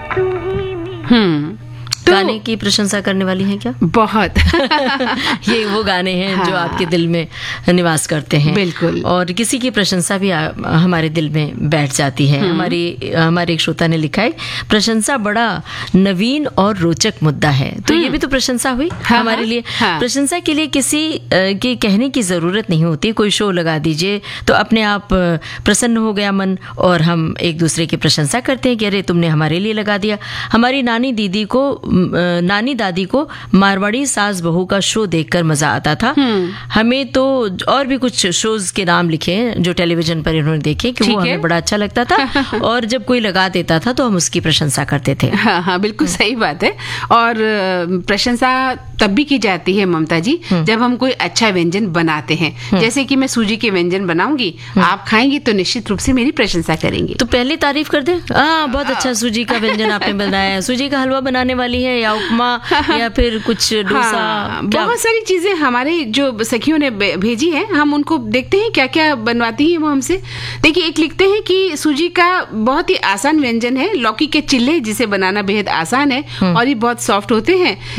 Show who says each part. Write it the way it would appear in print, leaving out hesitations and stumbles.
Speaker 1: गाने की प्रशंसा करने वाली हैं क्या?
Speaker 2: बहुत
Speaker 1: ये वो गाने हैं
Speaker 2: हाँ।
Speaker 1: जो आपके दिल में निवास करते हैं।
Speaker 2: बिल्कुल।
Speaker 1: और किसी की प्रशंसा भी हमारे दिल में बैठ जाती है। हमारे एक श्रोता ने लिखा है, प्रशंसा बड़ा नवीन और रोचक मुद्दा है। तो ये भी तो प्रशंसा हुई हमारे लिए। प्रशंसा के लिए किसी के कहने की जरूरत नहीं होती। कोई शो लगा दीजिए तो अपने आप प्रसन्न हो गया मन, और हम एक दूसरे की प्रशंसा करते हैं कि अरे तुमने हमारे लिए लगा दिया। हमारी नानी दादी को मारवाड़ी सास बहू का शो देखकर मजा आता था। हमें तो और भी कुछ शोज के नाम लिखे जो टेलीविजन पर इन्होंने देखे कि वो हमें बड़ा अच्छा लगता था, और जब कोई लगा देता था तो हम उसकी प्रशंसा करते थे।
Speaker 2: हाँ, बिल्कुल सही बात है। और प्रशंसा तब भी की जाती है ममता जी जब हम कोई अच्छा व्यंजन बनाते हैं। जैसे कि मैं सूजी के व्यंजन बनाऊंगी, आप खाएंगी तो निश्चित रूप से मेरी प्रशंसा करेंगी।
Speaker 1: तो पहले तारीफ कर दे, बहुत अच्छा सूजी का व्यंजन आपने बनाया है। सूजी का हलवा बनाने वाली है या उपमा या फिर कुछ डोसा,
Speaker 2: बहुत सारी चीजें हमारे जो सखियों ने भेजी है, हम उनको देखते हैं क्या क्या बनवाती है वो हमसे। देखिए, एक लिखते हैं कि सूजी का बहुत ही आसान व्यंजन है लौकी के चिल्ले, जिसे बनाना बेहद आसान है और ये बहुत सॉफ्ट होते हैं।